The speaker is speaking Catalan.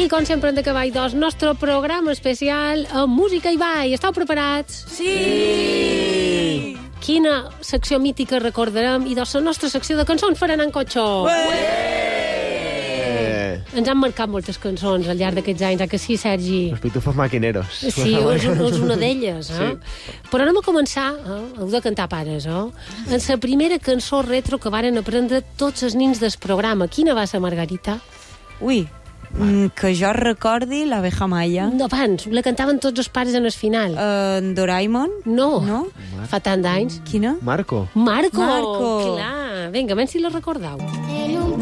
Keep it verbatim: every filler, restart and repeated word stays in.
I, com sempre, hem d'acabar el nostre programa especial amb música i ball. Esteu preparats? Sí! Quina secció mítica recordarem? I de la nostra secció de cançons faran en cotxó. Ens han marcat moltes cançons al llarg d'aquests anys, eh, que sí, Sergi? Los pitufos maquineros. Sí, és, és una d'elles, eh? Sí. Però anem a començar, eh? Heu de cantar pares, eh? En la primera cançó retro que varen aprendre tots els nins del programa. Quina va ser, Margarita? Ui, mm, que jo recordi l'Abeja Maya. No, abans, la cantaven tots els pares en el final. Uh, Doraemon? No, No? fa tant d'anys. Quina? Marco. Marco! Marco. Clar, vinga, a veure si la recordeu.